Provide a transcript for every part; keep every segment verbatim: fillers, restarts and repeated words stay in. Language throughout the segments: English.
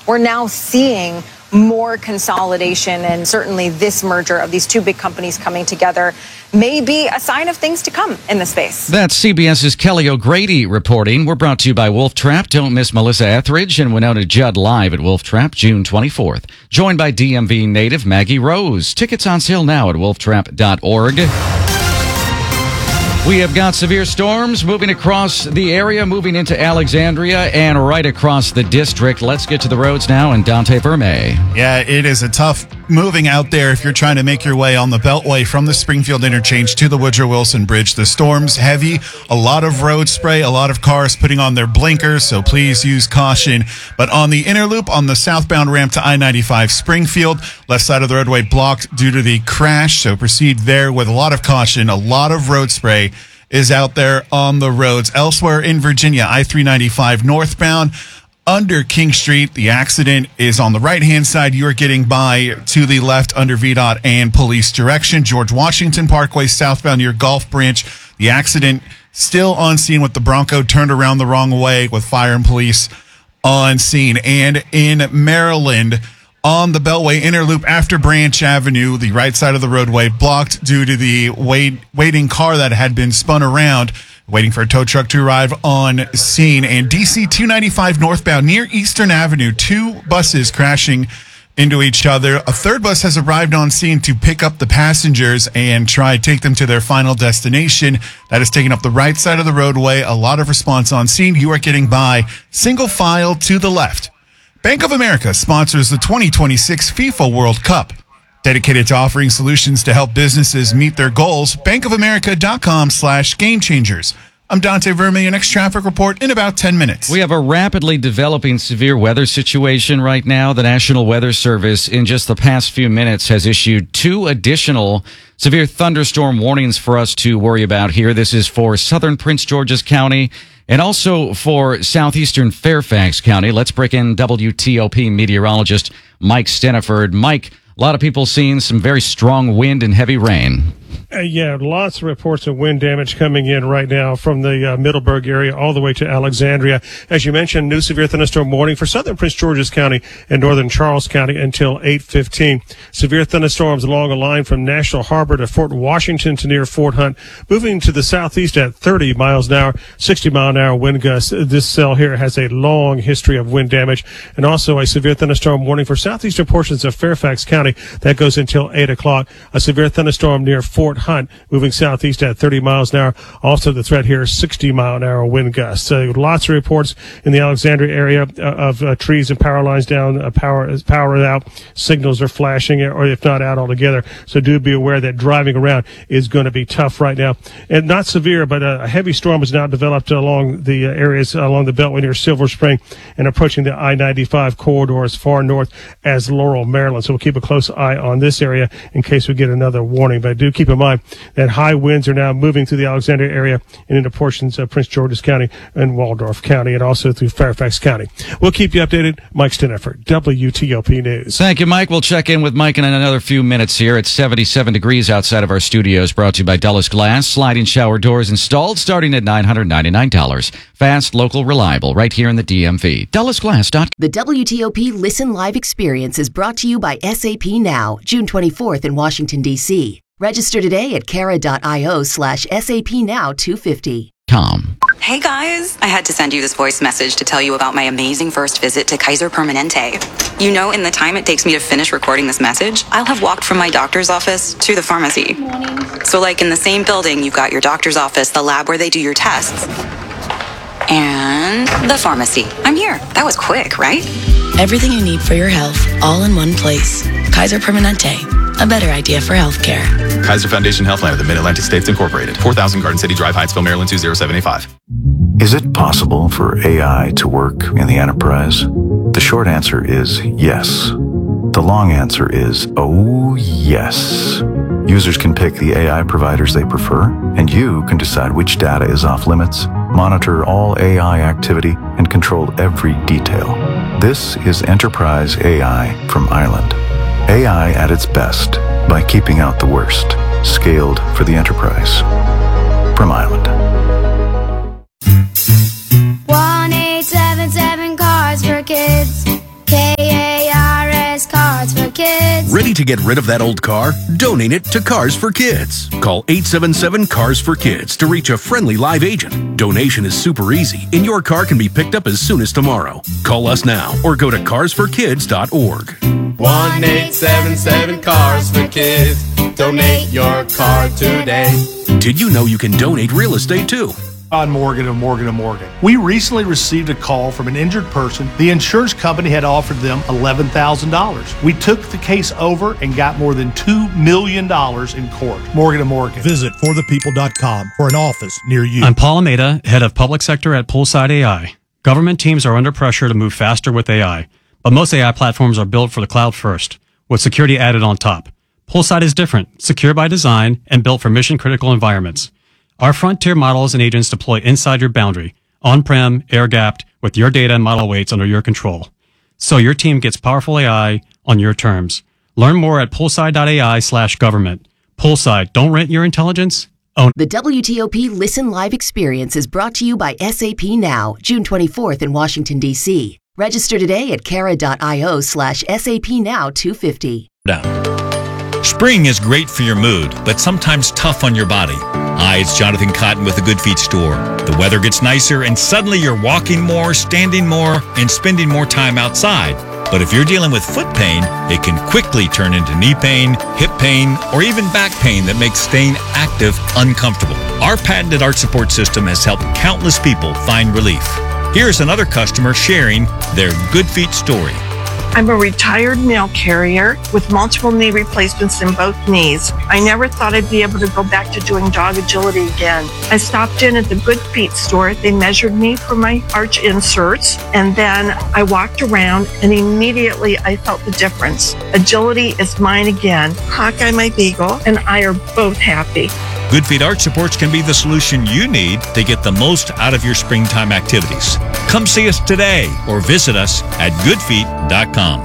we're now seeing more consolidation, and certainly this merger of these two big companies coming together may be a sign of things to come in the space. That's CBS's Kelly O'Grady reporting. We're brought to you by Wolf Trap. Don't miss Melissa Etheridge and Winona Judd live at Wolf Trap June twenty-fourth. Joined by D M V native Maggie Rose. Tickets on sale now at wolf trap dot org. We have got severe storms moving across the area, moving into Alexandria and right across the district. Let's get to the roads now, and Dante Verme. Yeah, it is a tough moving out there if you're trying to make your way on the Beltway from the Springfield interchange to the Woodrow Wilson Bridge. The storm's heavy, a lot of road spray, a lot of cars putting on their blinkers, so please use caution. But on the inner loop, on the southbound ramp to I ninety-five Springfield, left side of the roadway blocked due to the crash, so proceed there with a lot of caution, a lot of road spray is out there on the roads. Elsewhere in Virginia, I three ninety-five northbound under King Street. The accident is on the right-hand side. You are getting by to the left under V DOT and police direction. George Washington Parkway southbound near Gulf Branch. The accident still on scene with the Bronco turned around the wrong way with fire and police on scene. And in Maryland, on the Beltway inner loop after Branch Avenue, the right side of the roadway blocked due to the wait, waiting car that had been spun around, waiting for a tow truck to arrive on scene. And D C two ninety-five northbound near Eastern Avenue, two buses crashing into each other. A third bus has arrived on scene to pick up the passengers and try to take them to their final destination. That is taking up the right side of the roadway. A lot of response on scene. You are getting by single file to the left. Bank of America sponsors the twenty twenty-six FIFA World Cup. Dedicated to offering solutions to help businesses meet their goals, bankofamerica.com slash game changers. I'm Dante Verme. Your next traffic report in about ten minutes. We have a rapidly developing severe weather situation right now. The National Weather Service, in just the past few minutes, has issued two additional severe thunderstorm warnings for us to worry about here. This is for southern Prince George's County and also for southeastern Fairfax County. Let's break in W T O P meteorologist Mike Steniford. Mike, a lot of people seeing some very strong wind and heavy rain. Uh, yeah, lots of reports of wind damage coming in right now from the uh, Middleburg area all the way to Alexandria. As you mentioned, new severe thunderstorm warning for southern Prince George's County and northern Charles County until eight fifteen. Severe thunderstorms along a line from National Harbor to Fort Washington to near Fort Hunt, moving to the southeast at thirty miles an hour, sixty mile an hour wind gusts. This cell here has a long history of wind damage, and also a severe thunderstorm warning for southeastern portions of Fairfax County. That goes until eight o'clock. A severe thunderstorm near Fort Hunt, moving southeast at thirty miles an hour. Also, the threat here is sixty mile an hour wind gusts. So lots of reports in the Alexandria area of uh, trees and power lines down, uh, power power out, signals are flashing, or if not out altogether. So do be aware that driving around is going to be tough right now. And not severe, but a heavy storm has now developed along the uh, areas along the Beltway near Silver Spring and approaching the I ninety-five corridor as far north as Laurel, Maryland. So we'll keep a close eye on this area in case we get another warning. But do keep in mind that high winds are now moving through the Alexandria area and into portions of Prince George's County and Waldorf County, and also through Fairfax County. We'll keep you updated. Mike Steniford, W T O P News. Thank you, Mike. We'll check in with Mike in another few minutes here. It's seventy-seven degrees outside of our studios, brought to you by Dulles Glass. Sliding shower doors installed starting at nine hundred ninety-nine dollars. Fast, local, reliable, right here in the D M V. Dulles Glass dot com. The W T O P Listen Live experience is brought to you by S A P Now, June twenty-fourth in Washington, D C Register today at cara.io slash SAP Now 250. Com. Hey guys, I had to send you this voice message to tell you about my amazing first visit to Kaiser Permanente. You know, in the time it takes me to finish recording this message, I'll have walked from my doctor's office to the pharmacy. Morning. So like in the same building, you've got your doctor's office, the lab where they do your tests, and the pharmacy. I'm here. That was quick, right? Everything you need for your health, all in one place. Kaiser Permanente, a better idea for healthcare. Kaiser Foundation Healthline of the Mid-Atlantic States Incorporated. four thousand Garden City Drive, Hyattsville, Maryland two zero seven eight five. Is it possible for A I to work in the enterprise? The short answer is yes. The long answer is, oh yes. Users can pick the A I providers they prefer, and you can decide which data is off limits, monitor all A I activity, and control every detail. This is Enterprise A I from Island. A I at its best by keeping out the worst. Scaled for the enterprise. From Island. one eight seven seven Cars for Kids. K Ready to get rid of that old car? Donate it to Cars for Kids. Call eight seven seven, C A R S for Kids to reach a friendly live agent. Donation is super easy, and your car can be picked up as soon as tomorrow. Call us now or go to cars for kids dot org. one eight seven seven, C A R S for Kids. Donate your car today. Did you know you can donate real estate too? On Morgan and Morgan and Morgan. We recently received a call from an injured person. The insurance company had offered them eleven thousand dollars. We took the case over and got more than two million dollars in court. Morgan and Morgan. Visit for the people dot com for an office near you. I'm Paul Almeida, head of public sector at Poolside A I. Government teams are under pressure to move faster with A I, but most A I platforms are built for the cloud first, with security added on top. Poolside is different, secure by design, and built for mission-critical environments. Our frontier models and agents deploy inside your boundary, on-prem, air-gapped, with your data and model weights under your control. So your team gets powerful A I on your terms. Learn more at poolside.ai slash government. Poolside, don't rent your intelligence, own it. The W T O P Listen Live experience is brought to you by S A P Now, June twenty-fourth in Washington, D C. Register today at cara.io slash SAP Now two fifty. Down. Spring is great for your mood, but sometimes tough on your body. Hi, it's Jonathan Cotton with the Good Feet store. The weather gets nicer and suddenly you're walking more, standing more, and spending more time outside. But if you're dealing with foot pain, it can quickly turn into knee pain, hip pain, or even back pain that makes staying active uncomfortable. Our patented arch support system has helped countless people find relief. Here's another customer sharing their Good Feet story. I'm a retired mail carrier with multiple knee replacements in both knees. I never thought I'd be able to go back to doing dog agility again. I stopped in at the Good Feet store. They measured me for my arch inserts, and then I walked around, and immediately I felt the difference. Agility is mine again. Hawkeye, my beagle, and I are both happy. Good Feet Arch Supports can be the solution you need to get the most out of your springtime activities. Come see us today or visit us at good feet dot com.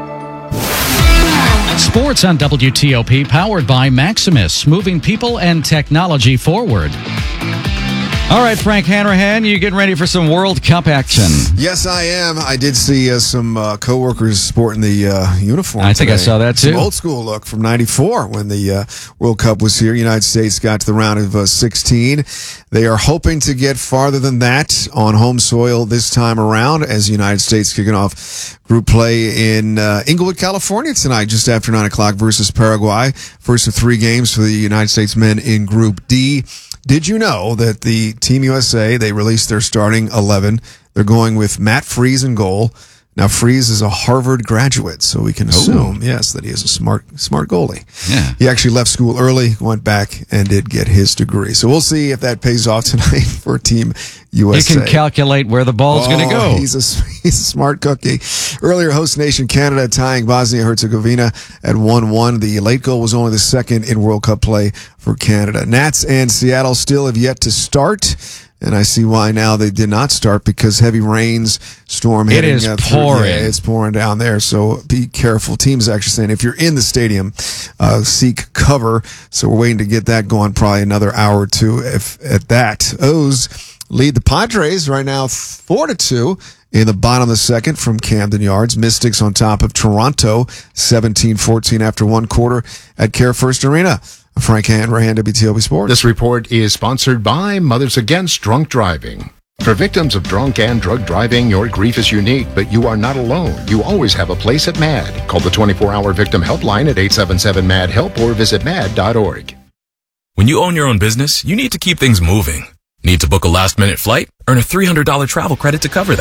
Sports on W T O P, powered by Maximus, moving people and technology forward. All right, Frank Hanrahan, you getting ready for some World Cup action? Yes, I am. I did see uh, some uh, coworkers sporting the uh, uniform. I think today. I saw that too. Some old school look from ninety-four when the uh, World Cup was here. United States got to the round of uh, sixteen. They are hoping to get farther than that on home soil this time around, as the United States kicking off group play in uh, Inglewood, California tonight, just after nine o'clock versus Paraguay. First of three games for the United States men in Group D. Did you know that the Team U S A, they released their starting eleven. They're going with Matt Freese in goal. Now, Freese is a Harvard graduate, so we can assume, oh. yes, that he is a smart smart goalie. Yeah. He actually left school early, went back, and did get his degree. So we'll see if that pays off tonight for Team U S A. He can calculate where the ball's oh, going to go. He's a, he's a smart cookie. Earlier, host nation Canada tying Bosnia-Herzegovina at one one. The late goal was only the second in World Cup play for Canada. Nats and Seattle still have yet to start. And I see why now they did not start, because heavy rains, storm it hitting. is uh, pouring. Through, yeah, it's pouring down there, so be careful. Teams actually saying if you're in the stadium, uh, seek cover. So we're waiting to get that going, probably another hour or two if at that. O's lead the Padres right now four to two in the bottom of the second from Camden Yards. Mystics on top of Toronto seventeen fourteen after one quarter at Care First Arena. Frank Hanrahan, W T O P Sports. This report is sponsored by Mothers Against Drunk Driving. For victims of drunk and drug driving, your grief is unique, but you are not alone. You always have a place at MAD. Call the twenty-four hour victim helpline at eight seven seven MAD HELP or visit mad dot org. When you own your own business, you need to keep things moving. Need to book a last-minute flight? Earn a three hundred dollars travel credit to cover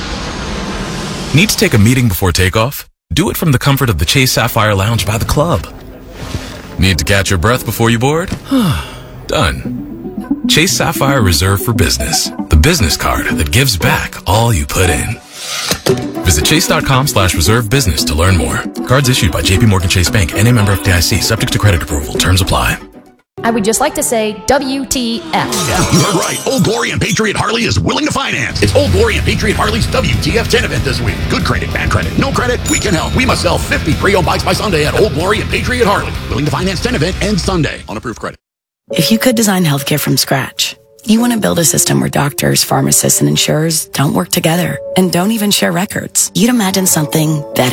that. Need to take a meeting before takeoff? Do it from the comfort of the Chase Sapphire Lounge by the club. Need to catch your breath before you board? Done. Chase Sapphire Reserve for Business, the business card that gives back all you put in. Visit chase.com slash reserve business to learn more. Cards issued by J P Morgan Chase Bank and a member of F D I C, subject to credit approval. Terms apply. I would just like to say W T F. Yeah, you're right. Old Glory and Patriot Harley is willing to finance. It's Old Glory and Patriot Harley's W T F ten event this week. Good credit, bad credit, no credit, we can help. We must sell fifty pre-owned bikes by Sunday at Old Glory and Patriot Harley. Willing to finance ten event ends Sunday on approved credit. If you could design healthcare from scratch, you want to build a system where doctors, pharmacists, and insurers don't work together and don't even share records. You'd imagine something better.